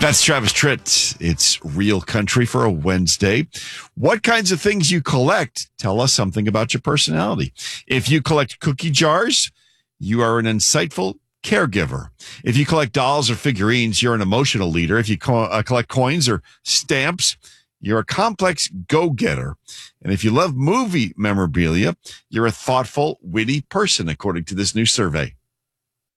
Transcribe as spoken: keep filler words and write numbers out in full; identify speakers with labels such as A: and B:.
A: That's Travis Tritt. It's Real Country for a Wednesday. What kinds of things you collect tell us something about your personality. If you collect cookie jars, you are an insightful caregiver. If you collect dolls or figurines, you're an emotional leader. If you co- uh, collect coins or stamps, you're a complex go-getter. And if you love movie memorabilia, you're a thoughtful, witty person, according to this new survey.